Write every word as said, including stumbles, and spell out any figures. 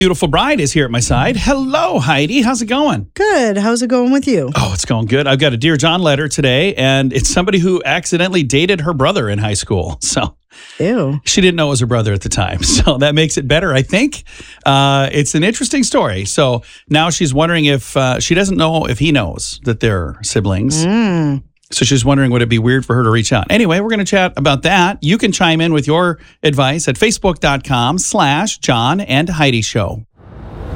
Beautiful bride is here at my side. Hello, Heidi. How's it going? Good. How's it going with you? Oh, it's going good. I've got a Dear John letter today, and it's somebody who accidentally dated her brother in high school. So Ew. she didn't know it was her brother at the time. So that makes it better, I think. Uh, it's an interesting story. So now she's wondering if uh, she doesn't know if he knows that they're siblings. Mm. So she's wondering, would it be weird for her to reach out? Anyway, we're going to chat about that. You can chime in with your advice at facebook.com slash John and Heidi Show.